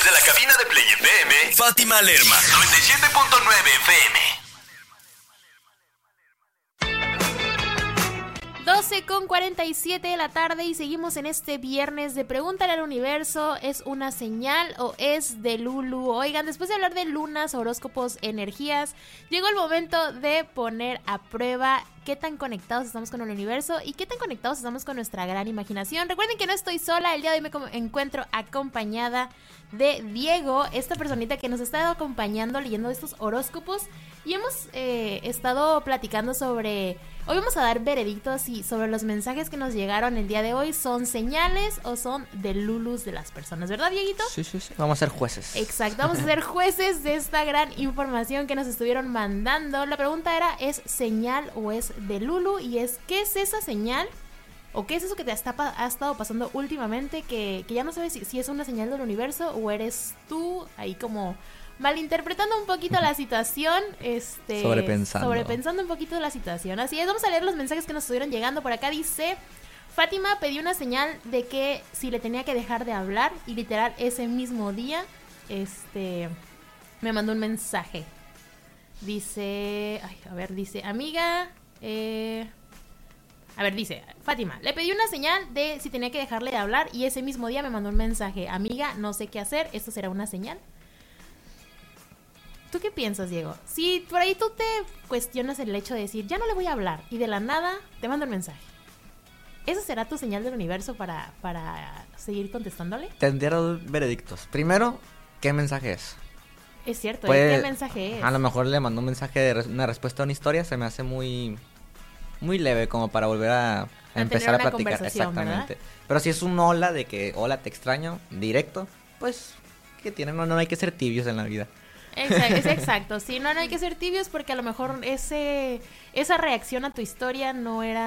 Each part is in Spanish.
Desde la cabina de Play FM, Fátima Lerma, 97.9 FM. 12:47 de la tarde y seguimos en este viernes de Pregúntale al Universo. ¿Es una señal o es de Lulu? Oigan, después de hablar de lunas, horóscopos, energías, llegó el momento de poner a prueba qué tan conectados estamos con el universo y qué tan conectados estamos con nuestra gran imaginación. Recuerden que no estoy sola, el día de hoy me encuentro acompañada de Diego, esta personita que nos ha estado acompañando leyendo estos horóscopos, y hemos estado platicando sobre... Hoy vamos a dar veredictos y sobre los mensajes que nos llegaron el día de hoy. ¿Son señales o son de lulus de las personas? ¿Verdad, Dieguito? Sí. Vamos a ser jueces. Exacto, vamos a ser jueces de esta gran información que nos estuvieron mandando. La pregunta era, ¿es señal o es de lulu? Y es, ¿qué es esa señal? ¿O qué es eso que te ha estado pasando últimamente que ya no sabes si es una señal del universo o eres tú ahí como... malinterpretando un poquito la situación, sobrepensando un poquito la situación. Así es, vamos a leer los mensajes que nos estuvieron llegando. Por acá dice, Fátima pidió una señal de que si le tenía que dejar de hablar, y literal ese mismo día, me mandó un mensaje. Dice, dice, amiga, dice, Fátima, le pedí una señal de si tenía que dejarle de hablar y ese mismo día me mandó un mensaje. Amiga, no sé qué hacer, ¿esto será una señal? ¿Tú qué piensas, Diego? Si por ahí tú te cuestionas el hecho de decir, ya no le voy a hablar, y de la nada te mando un mensaje, ¿esa será tu señal del universo para seguir contestándole? Tendría dos veredictos. Primero, ¿qué mensaje es? Es cierto, ¿qué mensaje es? A lo mejor le mandó un mensaje de una respuesta a una historia, se me hace muy leve como para volver a empezar a platicar. Exactamente. ¿Verdad? Pero si es un hola de que, hola, te extraño, directo, pues, ¿qué tiene? No hay que ser tibios en la vida. Exacto, sí, no hay que ser tibios porque a lo mejor esa reacción a tu historia no es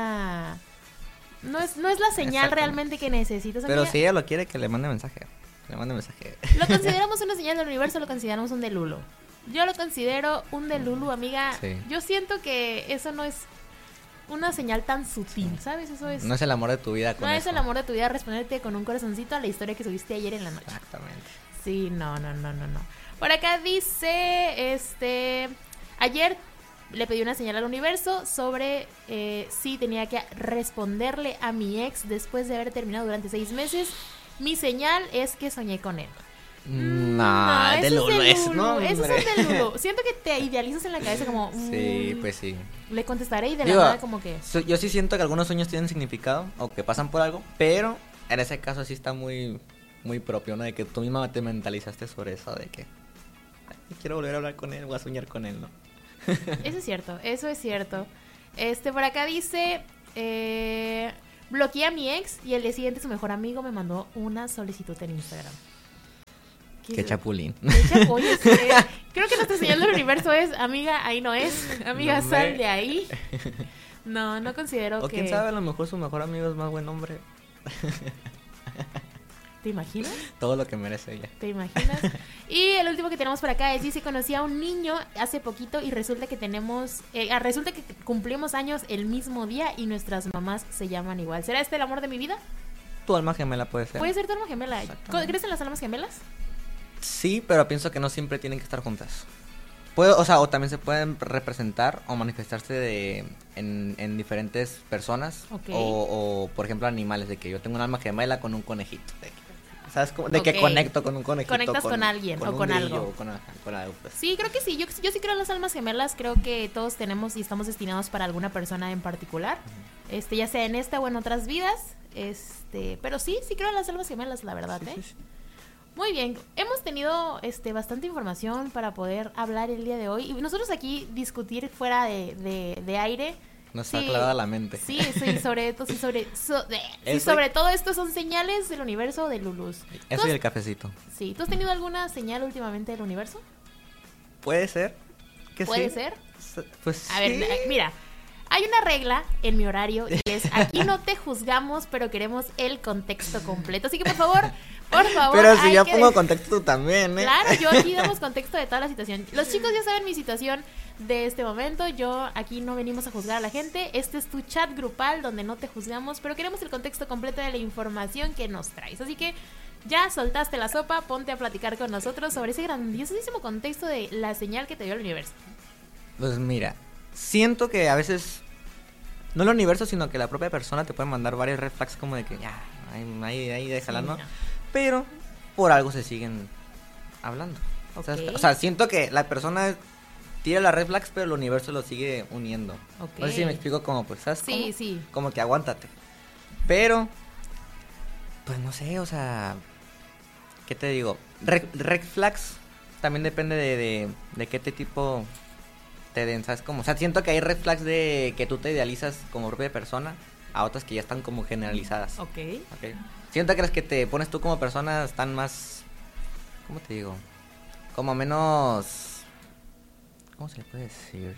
la señal realmente que necesitas. Pero si ella lo quiere, que le mande mensaje. ¿Lo consideramos una señal del universo o lo consideramos un delulo? Yo lo considero un delulo, amiga. Sí. Yo siento que eso no es una señal tan sutil, ¿sabes? Eso es... No es el amor de tu vida con eso. No es el amor de tu vida responderte con un corazoncito a la historia que subiste ayer en la noche. Exactamente. Sí, no. Por acá dice, ayer le pedí una señal al universo sobre si tenía que responderle a mi ex después de haber terminado durante 6 meses. Mi señal es que soñé con él. No, es de Lulu, eso es de Lulu. Siento que te idealizas en la cabeza como... sí, pues sí. Le contestaré y de la nada como que... Yo sí siento que algunos sueños tienen significado o que pasan por algo, pero en ese caso sí está muy propio, ¿no? De que tú misma te mentalizaste sobre eso, de que quiero volver a hablar con él, voy a soñar con él, ¿no? Eso es cierto. Por acá dice, bloqueé a mi ex y el día siguiente su mejor amigo me mandó una solicitud en Instagram. Qué chapulín. Creo que nuestra señal del universo es, amiga, ahí no es, amiga, sal de ahí. No considero que... O quién sabe, a lo mejor su mejor amigo es más buen hombre. ¿Te imaginas? Todo lo que merece ella. ¿Te imaginas? Y el último que tenemos por acá es, dice, conocí a un niño hace poquito y resulta que cumplimos años el mismo día y nuestras mamás se llaman igual. ¿Será este el amor de mi vida? Tu alma gemela puede ser. Puede ser tu alma gemela. ¿Crees en las almas gemelas? Sí, pero pienso que no siempre tienen que estar juntas. O también se pueden representar o manifestarse en diferentes personas. Okay. O, por ejemplo, animales, de que yo tengo un alma gemela con un conejito. ¿Sabes cómo? De que conecto con un conejito. Conectas con alguien o con algo. O con algo, pues. Sí, creo que sí. Yo sí creo en las almas gemelas. Creo que todos tenemos y estamos destinados para alguna persona en particular. Ya sea en esta o en otras vidas. Pero sí creo en las almas gemelas, la verdad, sí. Muy bien, hemos tenido bastante información para poder hablar el día de hoy. Y nosotros aquí discutir fuera de aire. Nos ha aclarado la mente. Sí, sobre todo esto son señales del universo de Lulus. Eso y el cafecito. Sí, ¿tú has tenido alguna señal últimamente del universo? Puede ser. ¿Puede ser? Pues a ver, mira, hay una regla en mi horario y es, aquí no te juzgamos, pero queremos el contexto completo. Así que por favor... Pero si yo pongo contexto tú también, ¿eh? Claro, yo aquí damos contexto de toda la situación. Los chicos ya saben mi situación de este momento. Yo aquí no venimos a juzgar a la gente. Este es tu chat grupal donde no te juzgamos, pero queremos el contexto completo de la información que nos traes. Así que ya soltaste la sopa, ponte a platicar con nosotros sobre ese grandiosísimo contexto de la señal que te dio el universo. Pues mira, siento que a veces, no el universo, sino que la propia persona te puede mandar varios red flags como de que ya, ahí déjala, Sí, ¿no? no. Pero por algo se siguen hablando. Ok. O sea, siento que la persona tira las red flags, pero el universo lo sigue uniendo. Ok. No sé si me explico como, pues, ¿sabes Sí, cómo? sí. Como que aguántate. Pero, pues no sé, o sea, ¿qué te digo? Red flags también depende de qué tipo te den, ¿sabes cómo? O sea, siento que hay red flags de que tú te idealizas como propia persona, a otras que ya están como generalizadas. Ok. Ok. Siento que las que te pones tú como persona están más, ¿cómo te digo? Como menos, ¿cómo se le puede decir?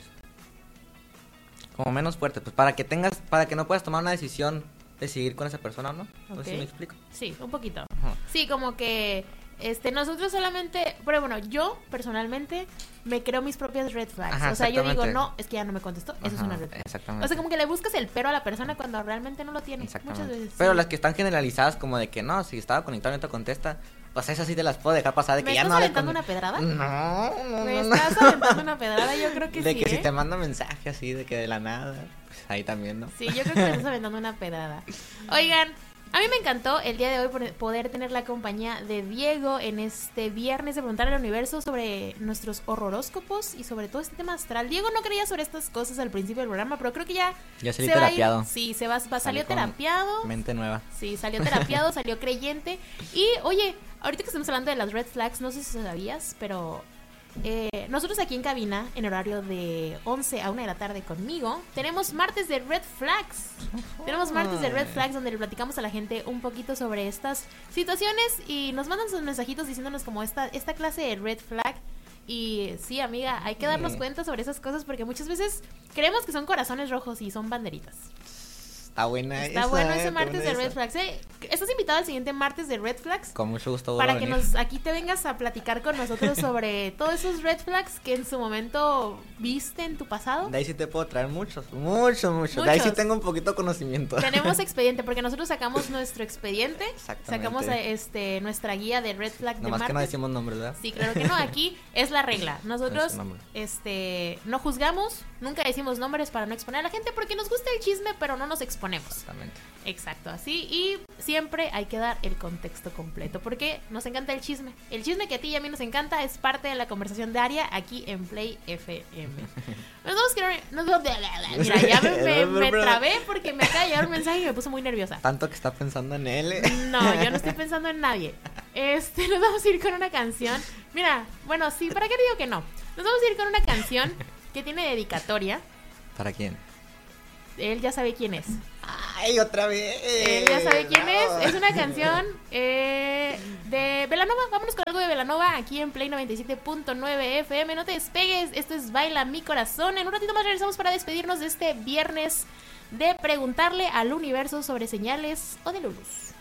Como menos fuerte, pues para que no puedas tomar una decisión de seguir con esa persona o no. No sé si Ok. me explico. Sí, un poquito. Ajá. Sí, como que nosotros solamente, pero bueno, yo personalmente me creo mis propias red flags. Ajá, o sea, yo digo, exactamente. no, es que ya no me contestó, eso es Ajá, una red flag. exactamente. O sea, como que le buscas el pero a la persona cuando realmente no lo tiene. Exactamente. Muchas veces. Pero sí. las que están generalizadas como de que no, si estaba conectado y no te contesta, pues esas sí te las puedo dejar pasar de que ¿Me ya estás no hable aventando con- una pedrada? No, ¿Me no. estás aventando una pedrada? Yo creo que De sí, que si ¿eh? te manda mensaje así de que de la nada, pues ahí también, ¿no? Sí, yo creo que me estás aventando una pedrada. Oigan, a mí me encantó el día de hoy poder tener la compañía de Diego en este viernes de Preguntar al Universo sobre nuestros horroróscopos y sobre todo este tema astral. Diego no creía sobre estas cosas al principio del programa, pero creo que ya Ya salí se va a ir. terapiado. Sí, salió Salí con terapiado. Mente nueva. Sí, salió terapiado, salió creyente. Y, oye, ahorita que estamos hablando de las red flags, no sé si sabías, pero nosotros aquí en cabina, en horario de 11 a 1 de la tarde conmigo, tenemos martes de red flags. Tenemos martes de red flags donde le platicamos a la gente un poquito sobre estas situaciones y nos mandan sus mensajitos diciéndonos como esta clase de red flag. Y sí, amiga, hay que darnos cuenta sobre esas cosas porque muchas veces creemos que son corazones rojos y son banderitas. Está buena Está esa, bueno ese está martes buena de Red esa. Flags. Estás invitado al siguiente martes de Red Flags Con mucho gusto para vuelvo que a venir. aquí te vengas a platicar con nosotros sobre todos esos Red Flags que en su momento viste en tu pasado. De ahí sí te puedo traer muchos. De ahí sí Muchos. tengo un poquito conocimiento. Tenemos expediente porque nosotros sacamos nuestro expediente, Exactamente. sacamos nuestra guía de Red Flag de Nomás martes. que no decimos nombres, ¿verdad? Sí, claro que no, aquí es la regla. Nosotros Es su nombre. no juzgamos, nunca decimos nombres para no exponer a la gente porque nos gusta el chisme, pero no nos exponemos. Exactamente. Exacto, así. Y siempre hay que dar el contexto completo porque nos encanta el chisme. El chisme que a ti y a mí nos encanta es parte de la conversación diaria aquí en Play FM. Mira, ya me trabé porque me acaba de llegar un mensaje y me puso muy nerviosa. Tanto que está pensando en él. No, yo no estoy pensando en nadie. Nos vamos a ir con una canción. Mira, bueno, sí, ¿para qué digo que no? Nos vamos a ir con una canción que tiene dedicatoria. ¿Para quién? Él ya sabe quién es. ¡Ay, otra vez! Él ya sabe quién No. es. Es una canción de Belanova. Vámonos con algo de Belanova aquí en Play 97.9 FM. No te despegues. Esto es Baila mi corazón. En un ratito más regresamos para despedirnos de este viernes de preguntarle al universo sobre señales o de lulus.